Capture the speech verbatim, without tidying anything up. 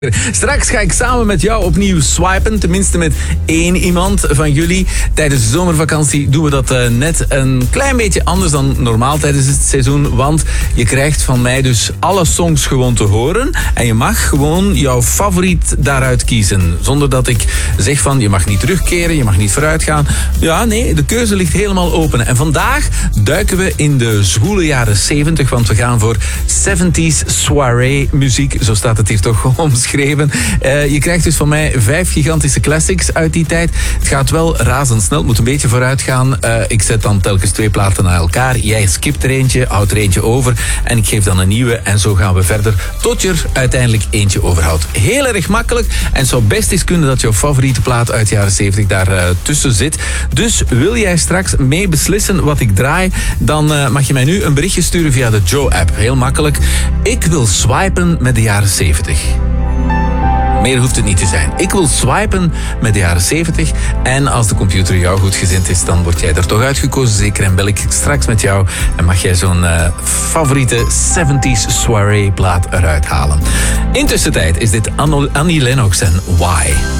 Straks ga ik samen met jou opnieuw swipen, tenminste met één iemand van jullie. Tijdens de zomervakantie doen we dat uh, net een klein beetje anders dan normaal tijdens het seizoen. Want je krijgt van mij dus alle songs gewoon te horen. En je mag gewoon jouw favoriet daaruit kiezen. Zonder dat ik zeg van je mag niet terugkeren, je mag niet vooruit gaan. Ja, nee, de keuze ligt helemaal open. En vandaag duiken we in de zwoele jaren zeventig. Want we gaan voor zeventies soirée muziek. Zo staat het hier toch omschreven. Uh, je krijgt dus van mij vijf gigantische classics uit die tijd. Het gaat wel razendsnel, het moet een beetje vooruit gaan. Uh, ik zet dan telkens twee platen naar elkaar. Jij skipt er eentje, houdt er eentje over. En ik geef dan een nieuwe. En zo gaan we verder tot je er uiteindelijk eentje overhoudt. Heel erg makkelijk. En het zou best eens kunnen dat jouw favoriete plaat uit de jaren zeventig daar uh, tussen zit. Dus wil jij straks mee beslissen wat ik draai, dan uh, mag je mij nu een berichtje sturen via de Joe-app. Heel makkelijk. Ik wil swipen met de jaren zeventig. Meer hoeft het niet te zijn. Ik wil swipen met de jaren zeventig. En als de computer jou goed gezind is, dan word jij er toch uitgekozen. Zeker, en bel ik straks met jou. En mag jij zo'n uh, favoriete zeventies soirée plaat eruit halen. Intussen tijd is dit Annie Lennox en Why.